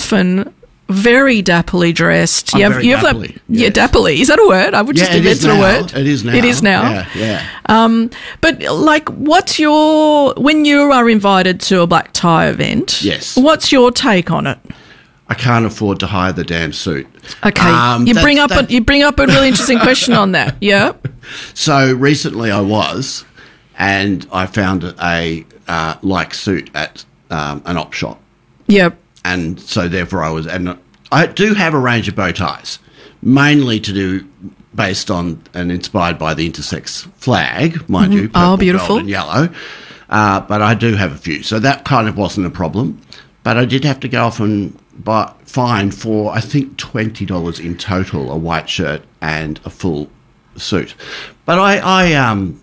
often very dapperly dressed. I'm very dapperly, Yeah, yes. dapperly. Is that a word? I would just invent a word. It is now. It is now. Yeah. But like, when you are invited to a black tie event? Yes. What's your take on it? I can't afford to hire the damn suit. Okay, you bring up a really interesting question on that. Yeah. So recently I was, and I found a like suit at an op shop. Yep. And so therefore I do have a range of bow ties, mainly based on and inspired by the intersex flag, mind you. Purple, beautiful. gold and yellow. But I do have a few. So that kind of wasn't a problem. But I did have to go off and fine for, I think, $20 in total, a white shirt and a full suit. But I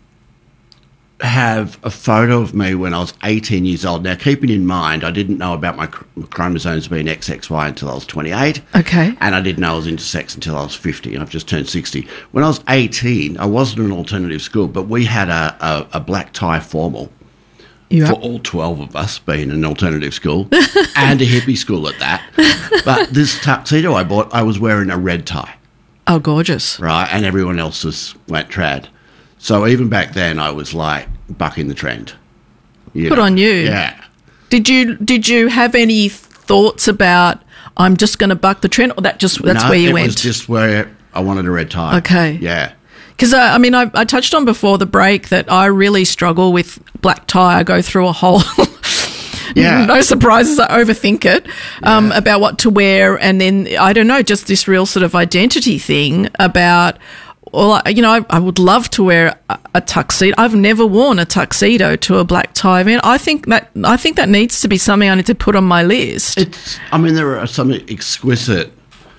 have a photo of me when I was 18 years old. Now, keeping in mind, I didn't know about my chromosomes being XXY until I was 28. Okay. And I didn't know I was intersex until I was 50, and I've just turned 60. When I was 18, I wasn't in an alternative school, but we had a black tie formal. For all 12 of us, being an alternative school, and a hippie school at that. But this tuxedo I bought, I was wearing a red tie. Oh, gorgeous. Right, and everyone else went trad. So even back then, I was like bucking the trend. Good on you. Yeah. Did you have any thoughts about, I'm just going to buck the trend, or that's where you went? No, it was just where I wanted a red tie. Okay. Yeah. Because, I touched on before the break that I really struggle with black tie. I go through a whole, no surprises, I overthink it, about what to wear. And then, I don't know, just this real sort of identity thing about, well, I would love to wear a tuxedo. I've never worn a tuxedo to a black tie event. I think that needs to be something I need to put on my list. There are some exquisite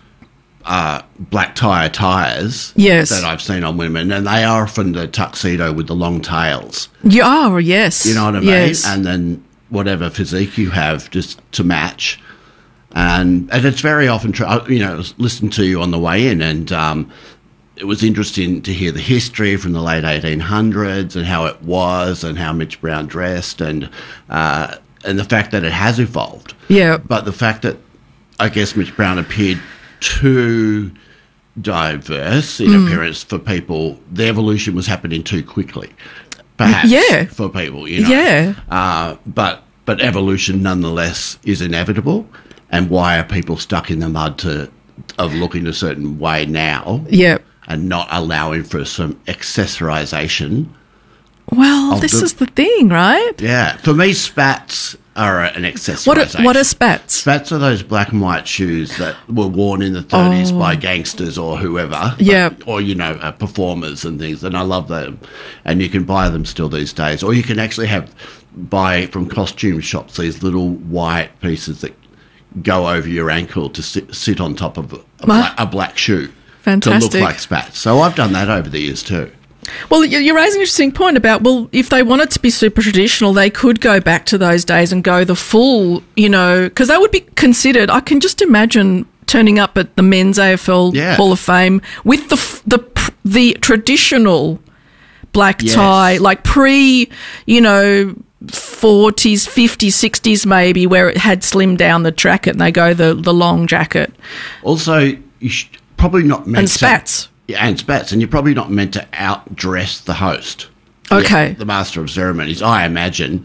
black tie attires that I've seen on women, and they are often the tuxedo with the long tails. Yes. You know what I mean? Yes. And then whatever physique you have just to match. And it's very often true. I listened to you on the way in, and it was interesting to hear the history from the late 1800s and how it was and how Mitch Brown dressed and the fact that it has evolved. Yeah. But the fact that I guess Mitch Brown appeared too diverse in appearance for people, the evolution was happening too quickly, perhaps, for people, but evolution nonetheless is inevitable. And why are people stuck in the mud of looking a certain way now and not allowing for some accessorization? Well, this is the thing, right? Yeah. For me, spats are an accessorization. What are spats? Spats are those black and white shoes that were worn in the 30s by gangsters or whoever. Yeah. Or, performers and things. And I love them. And you can buy them still these days. Or you can actually buy from costume shops these little white pieces that go over your ankle to sit on top of a black shoe. Fantastic. To look like spats. So I've done that over the years too. Well, you're raising an interesting point about, if they wanted to be super traditional, they could go back to those days and go the full, because that would be considered, I can just imagine turning up at the men's AFL Hall of Fame with the traditional black tie, like pre, 40s, 50s, 60s maybe, where it had slimmed down the jacket and they go the long jacket. Also, you should probably not meant and spats. Yeah, and spats, and you're probably not meant to outdress the host. Okay. The master of ceremonies, I imagine,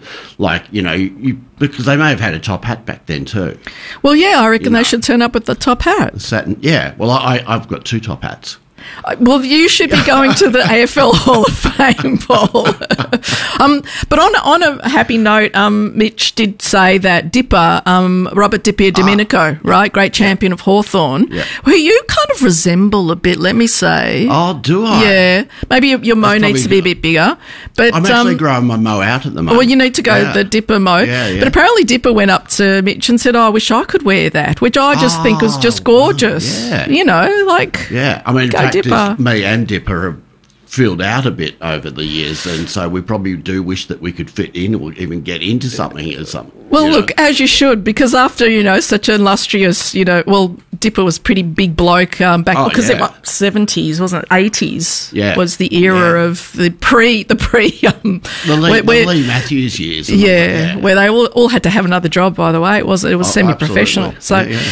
because they may have had a top hat back then too. Well, yeah, I reckon they should turn up with the top hat. Satin, yeah. Well, I've got two top hats. Well, you should be going to the AFL Hall of Fame, Paul. But on a happy note, Mitch did say that Dipper, Robert Dipper Domenico, right, great champion of Hawthorn, who you kind of resemble a bit, let me say. Oh, do I? Yeah. Maybe your mo needs to be a bit bigger. But I'm actually growing my mo out at the moment. Well, you need to go the Dipper mo. Yeah. But apparently Dipper went up to Mitch and said, I wish I could wear that, which I just think was just gorgeous. Yeah. Yeah, I mean, in fact, Dipper. Me and Dipper have filled out a bit over the years, and so we probably do wish that we could fit in or even get into something or something. Well, look, as you should, because after, such an illustrious, Dipper was pretty big bloke back, because it was 70s, wasn't it? 80s was the era of the Lee Matthews years. Where they all had to have another job, by the way. It was semi-professional. Absolutely. So